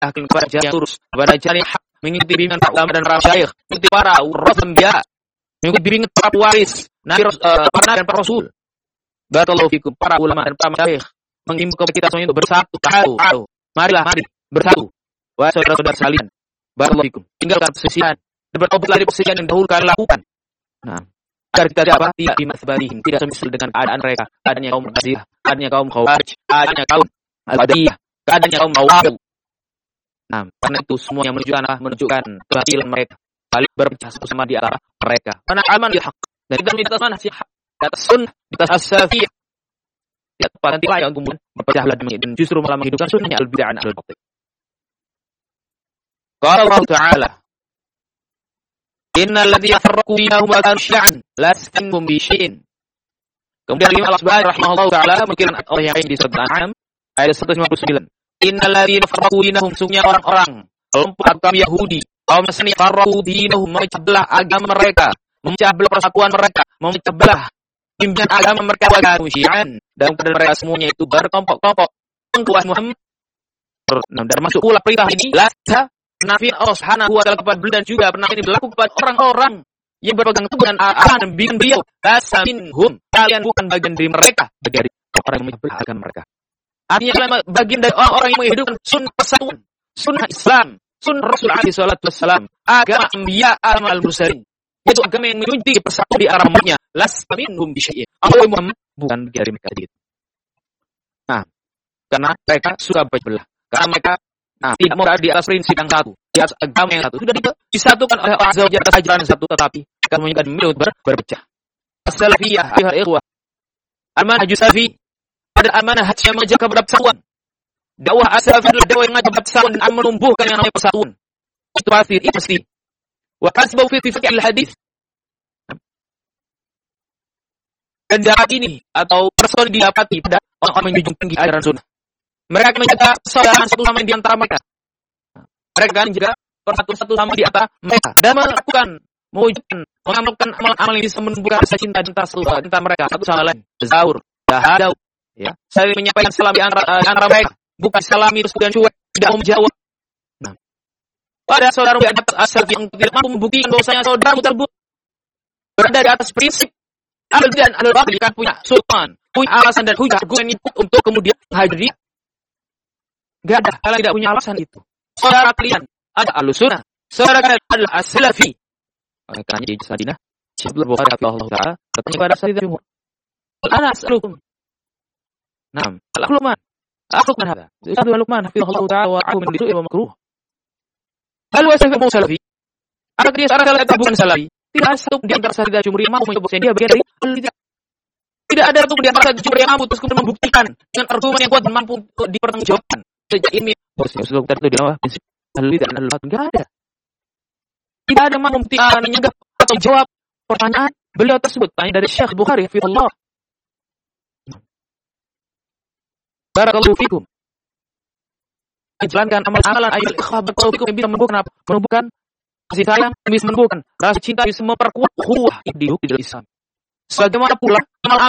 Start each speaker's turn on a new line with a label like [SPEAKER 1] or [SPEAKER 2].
[SPEAKER 1] akan kepada jalan yang lurus, kepada jalan yang hak, mengikuti bimbingan para ulama dan para syayikh, mengikuti para anbiya, mengikuti bimbingan para pewaris, nabi, para nabi dan para rasul. Barakallahu fikum, para ulama dan para syayikh mengimbau kepada kita semuanya untuk bersatu. Ta'alu. Mari bersatu. Wahai saudara-saudara sekalian, barakallahu fikum, tinggalkan perselisihan dan bertobatlah dari perselisihan yang dahulu kalian lakukan. Nah, agar kita tidak bimasbalihim, tidak semisal dengan keadaan mereka, keadaannya kaum Mu'tazilah, keadaannya kaum Khawarij, keadaannya kaum Al-Qadariyah, keadaannya kaum Mawabil. Nah, karena itu semua yang menunjukkan kebatilan mereka, saling berpecah satu sama di antara mereka. Karena aman bil haq, dan kita di atas mana sih hak, di atas sunnah, di atas as-safiyah. Tidak tepat nanti lah yang kemudian berpecah belah dan justru malah menghidupkan sunnahnya al-bid'ah dan al-batil. Qala Allah Ta'ala, innal ladzina farraqu dinahum wa kanu syi'an lasta minhum bi syai'in. Kemudian Allah Subhanahu rahimahullah taala mungkin oleh yang di surat Al-An'am ayat 159. Innal ladzina farraqu dinahum, sungguhnya orang-orang kelompok kaum Yahudi, kaum Nasrani, farraqu dinahum, memecah belah agama mereka, memecah belah persatuan mereka, memecah belah pimpinan agama mereka, wa kanu syi'an, dan kepada mereka semuanya itu berkelompok-kelompok. Engkau Muhammad, dan masuk pula perintah ini lasta penafian Allah Subhanahu wa taala kepada beliau, dan juga penafian ini berlaku kepada orang-orang yang berpegang teguh dengan arahan dan bimbingan beliau. Lasta minhum, kalian bukan bagian dari mereka, dari orang yang memecah belah agama mereka. Artinya kalian bagian dari orang-orang yang menghidupkan sunnah persatuan, sunnah Islam, sunnah Rasul alaihi salatu wassalam, agama anbiya, agama al-mursalin. Itu agama yang menunjukkan persatuan di antara umatnya. Lasta minhum bi syai'in. Allah Muhammad bukan bagian dari mereka gitu. Nah, karena mereka suka berpecah belah. Karena mereka tidak mau berada di atas prinsip yang satu, di atas agama yang satu. Sudah disatukan oleh Allah Azza wa Jalla atas ajaran yang satu, tetapi akan menunjukkan milut berpecah. As-salafiyah, ayuhal ikhwah, al-manhaj salafi adalah manhaj yang menjaga kepada persatuan. Dakwah as-salafi adalah dakwah yang menjaga persatuan dan menumbuhkan yang namanya persatuan. Itu pasti. Wa kasbau fi fiqh al-hadis. Dan dapat ini atau persoalan didapati pada orang-orang yang menjunjung tinggi ajaran sunnah. Mereka menjaga persaudaraan satu sama di antara mereka. Mereka menjaga persatuan satu sama di antara mereka dan mewujudkan, mengamalkan amal-amal yang bisa menumbuhkan rasa cinta mereka satu sama lain. Zaur, dahadau, ya. Saling menyampaikan salam di antara mereka, bukan salam itu kemudian cuek, tidak mau menjawab. Nah, pada saudara di atas asal yang tidak mampu membuktikan bahwasanya saudara tersebut berada di atas prinsip al-dan al-batil, kan punya sultan, punya alasan dan hujah argumen untuk kemudian menghadiri. Gak ada, kalian tidak punya alasan itu. Saudara kalian ada al-sunnah, saudara kalian adalah as-salafi. Oleh karena jadi Madinah, Syaikhul Bukhari rahimahullah taala bertanya kepada Sayyidina Umar, "Ana as'alukum." Naam, al-luqman. Al-luqman hada. Sayyidina Luqman hafizahullah taala wa a'u min bisu'i wa makruh. Hal wa salafi? Apakah dia seorang salafi atau bukan salafi? Tidak ada satu di antara Sayyidina Jumhur yang mampu menyebutkan dia bagian dari al-bid'ah. Tidak ada satu di antara Sayyidina Jumhur yang mampu terus kemudian membuktikan dengan argumen yang kuat dan mampu dipertanggungjawabkan. Sejak ini, Rasulullah tadi itu dinamakan prinsip al-bid'ah dan al-batil. Enggak ada. Tidak ada yang mampu menyanggah atau jawab pertanyaan beliau tersebut. Tanya dari Syekh Bukhari hafizahullah. Barakallahu fikum. Jalankan amalan ayat ikhwah barakallahu yang bisa menumbuhkan kasih sayang, bisa menumbuhkan rasa cinta, bisa memperkuat ukhuwah di dalam Islam. Sebagaimana pula amal